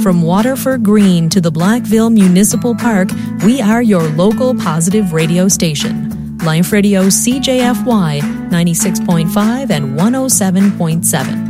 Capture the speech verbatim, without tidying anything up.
From Waterford Green to the Blackville Municipal Park, we are your local positive radio station. Life Radio C J F Y ninety-six point five and one oh seven point seven.